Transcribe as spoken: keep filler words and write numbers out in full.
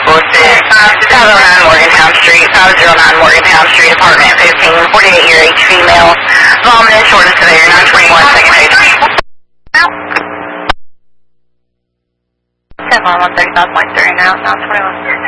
Listed, five oh nine Morgantown Street, five oh nine Morgantown Street, apartment fifteen, forty-eight year age female, vomited, shortness of air, nine twenty-one, second page. ten one thirty-five point three now, nine twenty-one.